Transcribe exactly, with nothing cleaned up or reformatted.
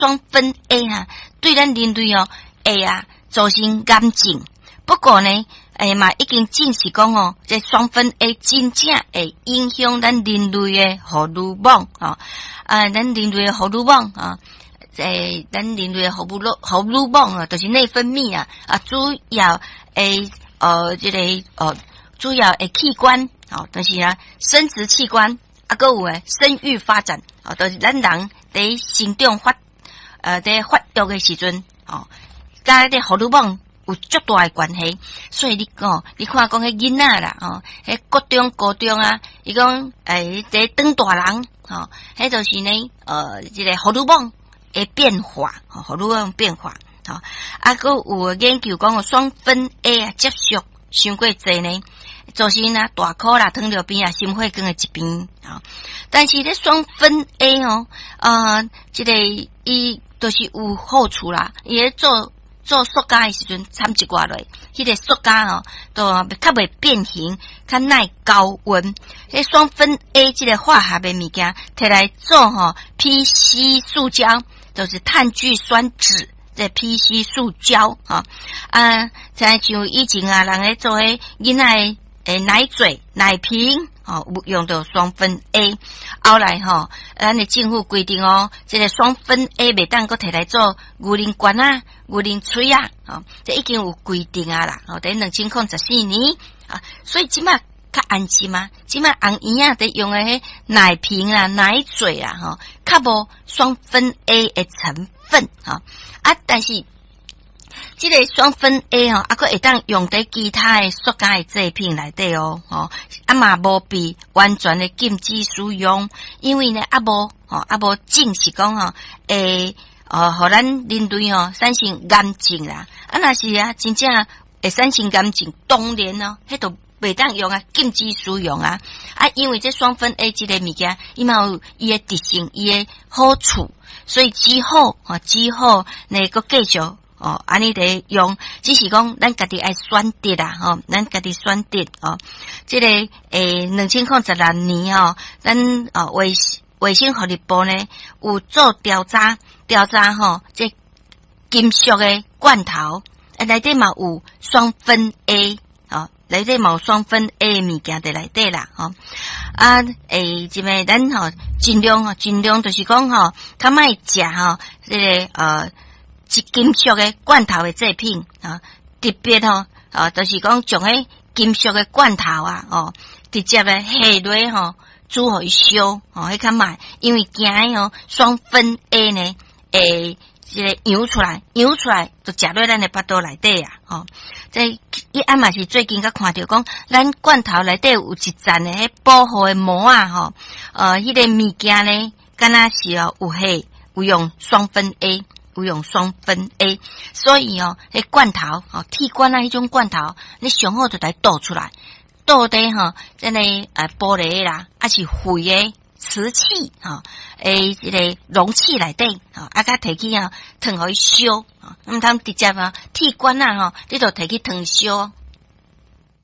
双酚 A 哈、啊，对咱人类哦，会啊造成癌症。不过呢，诶嘛已经证实讲哦，这双酚 A 真正会影响咱人类的荷尔蒙啊，啊，咱人类的荷尔蒙啊。诶，咱人类荷尔荷尔蒙啊，就是内分泌啊，啊，主要诶，呃，这个呃，主要诶器官，哦，就是啊，生殖器官，啊，个有诶生育发展，哦，就是咱人伫成长发，呃，伫发育诶时阵，哦，甲迄个荷尔蒙有足大诶关系，所以你哦，你看讲迄囡仔啦，哦，迄国中、高中啊，伊讲诶，伫长大人，哦，迄就是呢，呃，这个荷尔蒙。诶变化，吼，荷尔蒙变化，吼，啊，个有研究讲，双酚 A 啊，接触伤过济呢，造成啊大颗啦、糖尿病啊、心血管诶疾病，啊，但是咧双酚 A 哦，呃，这个伊都是有好处啦，伊咧做做塑胶诶时阵掺一寡落，迄个塑胶哦，都较袂变形，较耐高温。迄双酚 A 这个化学诶物件，摕来做吼 P C 塑胶。就是碳聚酸酯，这 P C 塑胶啊啊，像像以前啊，人咧做迄囡仔诶奶嘴、奶瓶哦，有用到双酚 A。后来吼，咱的政府规定哦，这个双酚 A 袂当搁摕来做牛奶罐啊、牛奶嘴啊，哦，这已经有规定啊啦。哦，在两千零十四年啊，所以即马较安心嘛，即马红圆仔伫用诶迄奶瓶啊、奶嘴啊，吼，较无双酚 A 诶成分哈啊，但是即个双酚 A 吼，啊，佫会当用伫其他诶塑胶诶制品内底哦，吼，啊嘛无被完全诶禁止使用，因为呢啊无吼啊无证实讲吼诶，哦，互咱人类吼产生癌症啦，啊若是啊真正会产生癌症，当然哦，迄都袂当用啊，禁止使用啊！啊，因为这双酚 A 这个物件，伊嘛有伊诶特性，伊诶好处，所以之后啊，之后那个继续哦，安尼得用，只是讲咱家己爱选择啦，吼、哦，咱家己选择哦。这个诶，两千零十六年哦，咱哦卫卫生福利部呢有做调查，调查吼、哦，这金属诶罐头，诶内底嘛有双酚 A。哦，内底冇双酚 A 物件伫内底啦，吼、哦、啊，诶，即个咱吼尽量吼尽量就是讲吼，较莫食吼，即、這个呃，即金属诶罐头诶制品啊，特别吼啊，就是讲将迄金属诶罐头啊，哦，直接诶下落吼，煮互伊烧，哦，迄较莫，因为惊诶吼双酚 A 呢，诶。即个扬出来，扬出来就食落咱的腹肚内底啊！吼、哦，这伊啊嘛是最近甲看到讲，咱罐头内底有一层的迄保护的膜啊！吼、哦，呃，迄、那个物件呢，敢若是哦有迄有用双酚 A， 有用双酚 A， 所以哦，迄罐头哦，铁罐啊，迄种罐头，你上好就来倒出来，倒伫吼，即个呃玻璃啦，还是灰的。瓷器哈，诶，这个容器内底哈，啊，甲摕去啊，烫互伊烧啊，咁通直接啊，铁罐啊吼，你就摕去烫烧